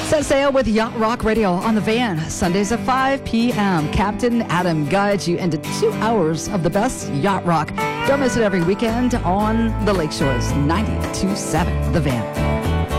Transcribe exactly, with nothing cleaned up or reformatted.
Set sail with Yacht Rock Radio on the Van, Sundays at five p.m. Captain Adam guides you into two hours of the best yacht rock. Don't miss it every weekend on the Lakeshores, ninety-two point seven The Van.